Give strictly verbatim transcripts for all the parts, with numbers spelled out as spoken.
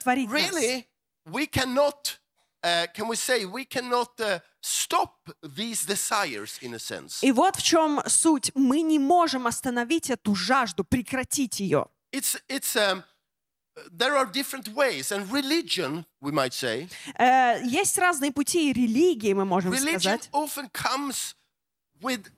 удовлетворить нас. really, we cannot, uh, can we say, we cannot uh, stop these desires in a sense. И вот в чем суть. Мы не можем остановить эту жажду, прекратить ее. It's, it's, um, there are different ways, and religion, we might say, Э, Есть разные пути и религии, мы можем religion сказать. often comes with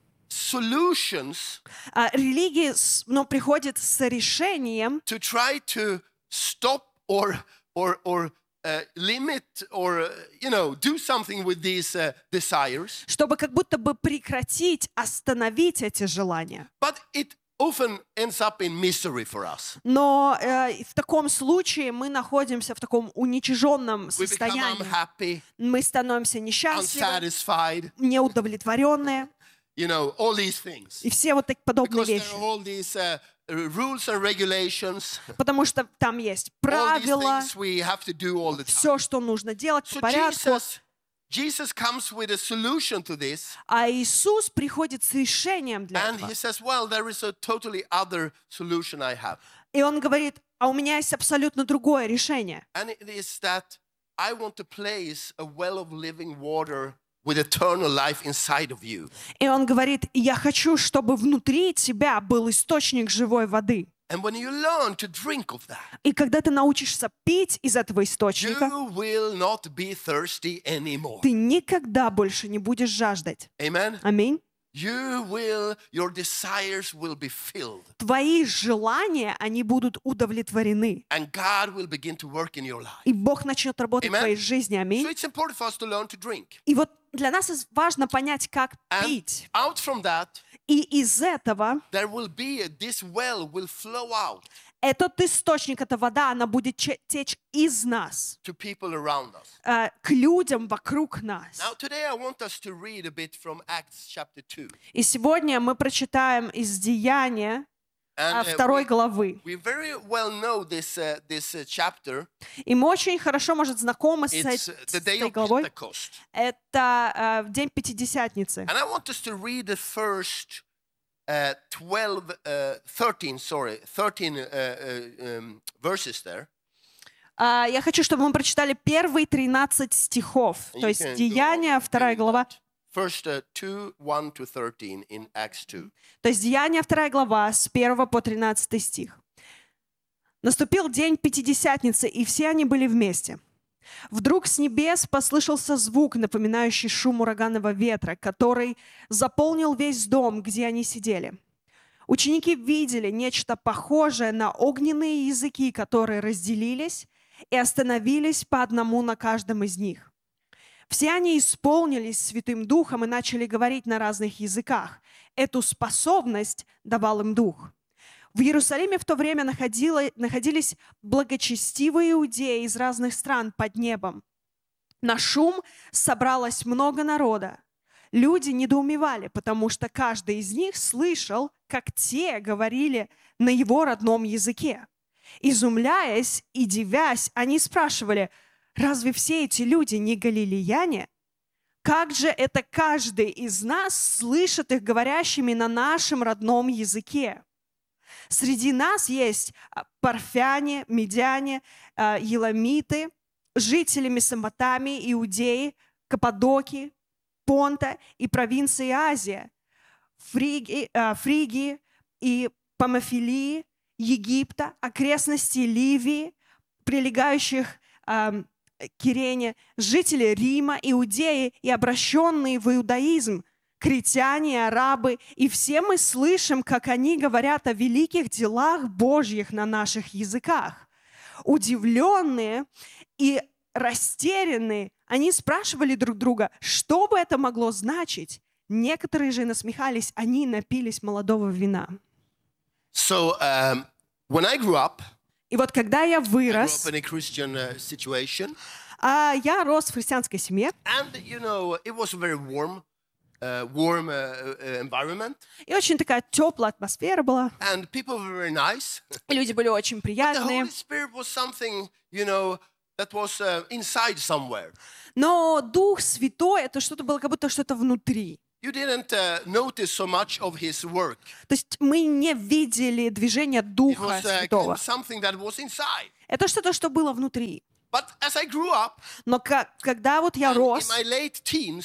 solutions А, Религия, с- но приходит с решением, to try to stop or, or, or uh, limit or, uh, you know, do something with these uh, desires. чтобы как будто бы прекратить, остановить эти желания. But it often ends up in misery for us. Но э, в таком случае мы находимся в таком уничиженном We become состоянии. unhappy, Мы становимся несчастливы, unsatisfied, неудовлетворенные. you know, all these things. И все вот такие подобные Because there вещи. are all these uh, rules and regulations, Потому что там есть all these правила, things we have to do all the time. все, что нужно делать So по порядку. Jesus, Jesus comes with a solution to this, А Иисус приходит с решением для and этого. he says, well, there is a totally other solution I have. И Он говорит, а у меня есть абсолютно другое решение. And it is that I want to place a well of living water with eternal life inside of you. И Он говорит, я хочу, чтобы внутри тебя был источник живой воды. And when you learn to drink of that, И когда ты научишься пить из этого источника, you will not be thirsty anymore. ты никогда больше не будешь жаждать. Amen? Аминь. You will, your desires will be filled. Твои желания, они будут удовлетворены. And God will begin to work in your life. И Бог начнет работать в Amen. твоей жизни. So Аминь. it's important for us to learn to drink. И вот для нас ис- важно понять, как And пить. out from that, И из этого there will be, a, this well will flow out этот источник, эта вода, она будет че- течь из нас, to people around us. э, к людям вокруг нас. Now, today I want us to read a bit from Acts chapter two. И сегодня мы прочитаем из Деяния а, And uh, второй we, главы. we very well know this, uh, this uh, chapter. И мы очень хорошо, может, знакомы с, It's эт- uh, с the day этой of главой. Pentecost. Это э, день Пятидесятницы. And I want us to read the first uh, twelve, uh, thirteen, sorry, thirteen uh, uh, um, verses there. А, Я хочу, чтобы мы прочитали первые тринадцать стихов. And То you есть can go Деяния, on вторая reading глава. that. First uh, two, one to thirteen in Acts two. То есть Деяния, вторая глава, с первого по тринадцатый стих. «Наступил день Пятидесятницы, и все они были вместе. Вдруг с небес послышался звук, напоминающий шум ураганного ветра, который заполнил весь дом, где они сидели. Ученики видели нечто похожее на огненные языки, которые разделились и остановились по одному на каждом из них. Все они исполнились Святым Духом и начали говорить на разных языках. Эту способность давал им Дух. В Иерусалиме в то время находило- находились благочестивые иудеи из разных стран под небом. На шум собралось много народа. Люди недоумевали, потому что каждый из них слышал, как те говорили на его родном языке. Изумляясь и дивясь, они спрашивали: «Разве все эти люди не галилеяне? Как же это каждый из нас слышит их говорящими на нашем родном языке? Среди нас есть а, парфяне, медяне, а, еламиты, жители Месопотамии, Иудеи, Каппадокии, Понта и провинции Азия, Фриги- а, Фригии и Памфилии, Египта, окрестностей Ливии, прилегающих ам, к Кирене, жители Рима, иудеи и обращенные в иудаизм, критяне, арабы, и все мы слышим, как они говорят о великих делах Божьих на наших языках. Удивленные и растерянные, они спрашивали друг друга, что бы это могло значить. Некоторые же насмехались, они напились молодого вина». So um, when I grew up, И вот когда я I grew вырос, up in a Christian uh, situation, а я рос в христианской семье, and you know it was a very warm, uh, warm uh, uh, environment, и очень такая теплая атмосфера была, and people were very nice. и люди были очень The приятные. Holy Spirit was something, you know, that was uh, inside somewhere. Но Дух Святой — это что-то было, как будто что-то внутри. You didn't uh, notice so much of His work. То есть мы не видели движения It Духа was uh, Святого. something that was inside. Это что-то, что было внутри. But as I grew up, Но как, когда вот я and in рос, my late teens,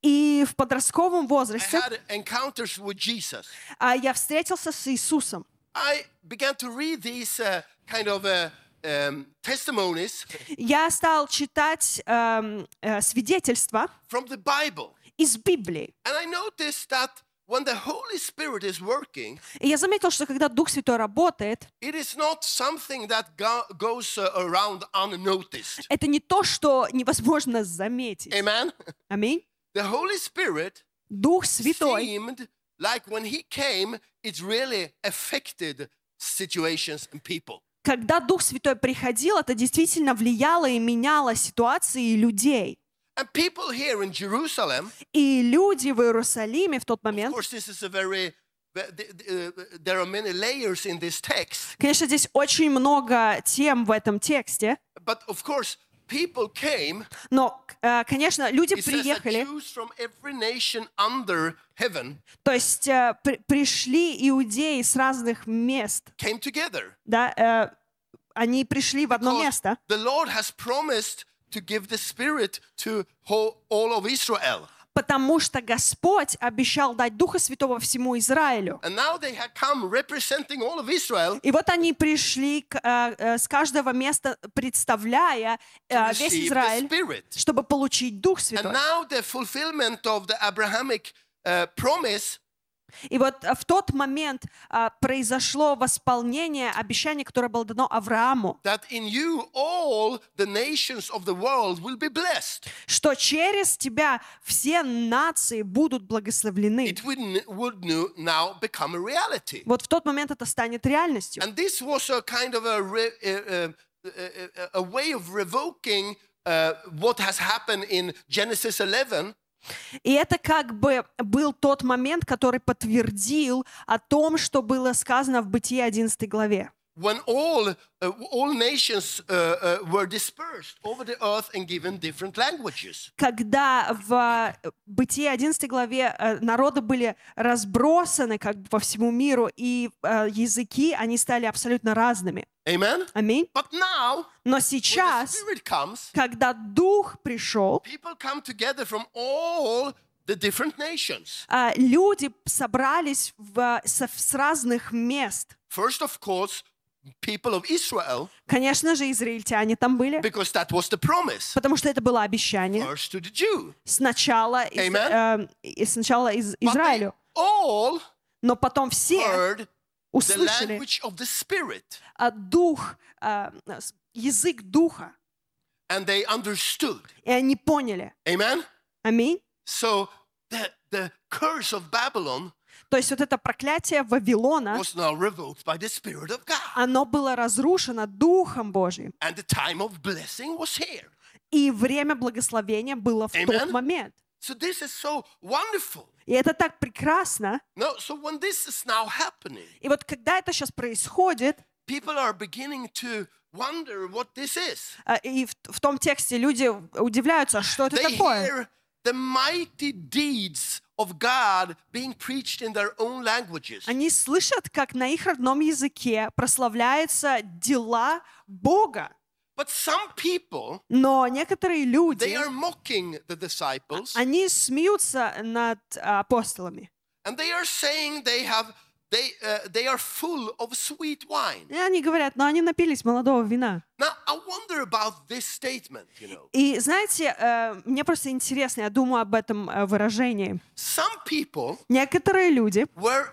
и в подростковом I возрасте had encounters with Jesus. а, я встретился с Иисусом, I began to read these uh, kind of uh, um, testimonies я стал читать эм, э, свидетельства from the Bible. из Библии. And I noticed that when the Holy Spirit is working, И я заметил, что когда Дух Святой работает, it is not something that go- goes uh, around unnoticed. это не то, что невозможно заметить. Amen? Аминь. The Holy Spirit Дух Святой, seemed like when He came, it really affected situations and people. когда Дух Святой приходил, это действительно влияло и меняло ситуации людей. And people here in Jerusalem, И люди в Иерусалиме в тот of момент, course, this is a very, the- the- uh, there are many layers in this text, конечно, здесь очень много тем в этом тексте, but of course, people came. но, э, конечно, люди It says that приехали, Jews from every nation under heaven то есть э, при- пришли иудеи с разных мест, came together. да, э, они пришли в одно Because место, the Lord has promised to give the Spirit to whole, all of Israel. потому что Господь обещал дать Духа Святого всему Израилю. And now they have come representing all of Israel И вот они пришли к, э, э, с каждого места, представляя to э, весь receive the Израиль, Spirit. чтобы получить Дух And Святой. now the fulfillment of the Abrahamic uh, promise И вот э, в тот момент э, произошло восполнение обещания, которое было дано Аврааму, that in you all the nations of the world will be blessed. что через тебя все нации будут благословлены. It would, n- would nu- now become a reality. Вот в тот момент это станет реальностью. And this was a kind of a, re- uh, uh, uh, a way of revoking uh, what has happened in Genesis eleven. И это как бы был тот момент, который подтвердил о том, что было сказано в Бытие одиннадцатой главе. When all, uh, all nations uh, uh, were dispersed over the earth and given different languages. Когда в э, Бытие одиннадцатой главе э, народы были разбросаны как бы по всему миру, и э, языки, они стали абсолютно разными. Amen? Аминь. But now, Но when the сейчас, Spirit comes, когда Дух пришел, people come together from all the different nations. э, люди собрались в, со- с разных мест. First, of course, people of Israel, Конечно же, израильтяне там были, because that was the promise. потому что это было обещание. First to the Jew. Сначала, из, Amen. э, и сначала из But they Израилю, all но потом все heard the услышали language of the Spirit. а, дух, а, с- язык духа, And they understood. и они поняли. Amen? Аминь. So the, the curse of Babylon То есть вот это проклятие Вавилона, was now revoked by the Spirit of God. оно было разрушено Духом Божьим. And the time of blessing was here. И время благословения было в тот Amen. момент. So this is so wonderful. И это так прекрасно. No, so when this is now happening, И вот когда это сейчас происходит, people are beginning to wonder what this is. а, и в, в том тексте люди удивляются, что это They такое. hear the mighty deeds of God being preached in their own languages. Они слышат, как на их родном языке прославляются дела Бога. But some people, Но некоторые they люди, are mocking the disciples, они смеются над а, апостолами. and they are saying they have they uh, they are full of sweet wine. И они говорят, но они напились молодого вина. Now I wonder about this statement, you know. И знаете, э, мне просто интересно, я думаю об этом э, выражении. Some people Некоторые люди were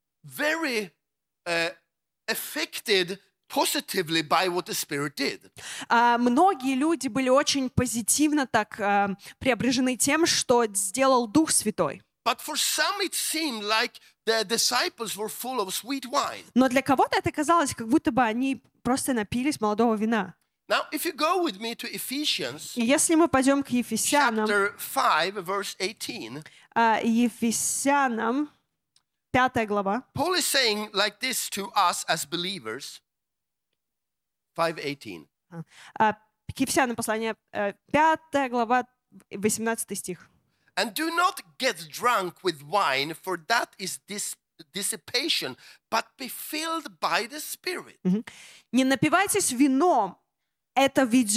very uh, affected positively by what the Spirit did. А, многие люди были очень позитивно так а, преображены тем, что сделал Дух Святой. But for some it seemed like the disciples were full of sweet wine. Но для кого-то это казалось, как будто бы они просто напились молодого вина. Now, if you go with me to Ephesians И если мы пойдем к Ефесянам, chapter five, verse eighteen, а, Ефесянам, пятая глава, Paul is saying like this to us as believers. five eighteen. а, к Ефесянам послание, э, пятая глава, восемнадцатый стих. And do not get drunk with wine, for that is dis- dissipation, but be filled by the Spirit. Не напивайтесь вином, это ведет